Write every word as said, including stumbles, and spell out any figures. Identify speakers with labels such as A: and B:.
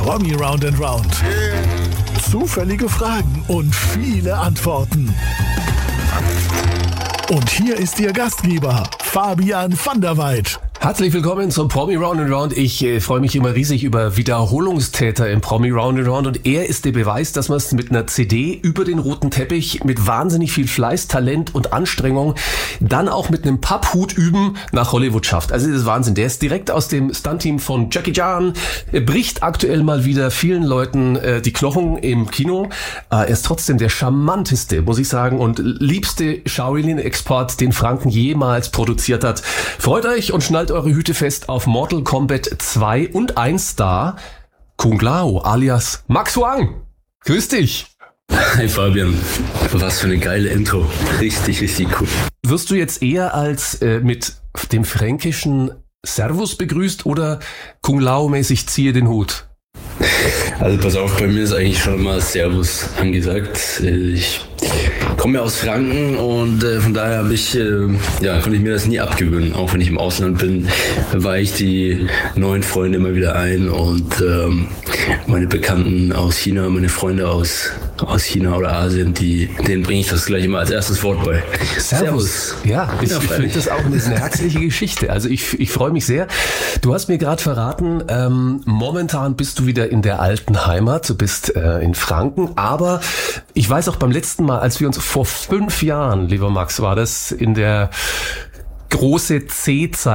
A: Promi Round and Round. Zufällige Fragen und viele Antworten. Und hier ist Ihr Gastgeber, Fabian van der Weid.
B: Herzlich willkommen zum Promi Round and Round. Ich äh, freue mich immer riesig über Wiederholungstäter im Promi Round and Round und er ist der Beweis, dass man es mit einer C D über den roten Teppich mit wahnsinnig viel Fleiß, Talent und Anstrengung dann auch mit einem Papphut üben nach Hollywood schafft. Also das ist Wahnsinn. Der ist direkt aus dem Stuntteam von Jackie Chan. Er bricht aktuell mal wieder vielen Leuten äh, die Knochen im Kino. Äh, er ist trotzdem der charmanteste, muss ich sagen, und liebste Shaolin-Export, den Franken jemals produziert hat. Freut euch und schnallt eure Hüte fest auf Mortal Kombat zwei und eins Star Kung Lao alias Max Wang. Grüß dich.
C: Hi Fabian, was für eine geile Intro. Richtig, richtig cool.
B: Wirst du jetzt eher als äh, mit dem fränkischen Servus begrüßt oder Kung Lao mäßig ziehe den Hut?
C: Also pass auf, bei mir ist eigentlich schon immer Servus angesagt. Ich komme ja aus Franken und äh, von daher habe ich, äh, ja, konnte ich mir das nie abgewöhnen. Auch wenn ich im Ausland bin, weiche ich die neuen Freunde immer wieder ein und ähm, meine Bekannten aus China, meine Freunde aus, aus China oder Asien, die, denen bringe ich das gleich immer als erstes Wort bei.
B: Servus. Servus. Ja, ich,
C: ja,
B: ich finde das auch eine, eine herzliche Geschichte. Also ich, ich freue mich sehr. Du hast mir gerade verraten, ähm, momentan bist du wieder in der alten Heimat, du bist äh, in Franken, aber ich weiß auch beim letzten Mal, als wir uns vor fünf Jahren, lieber Max, war das in der große C-Zeit,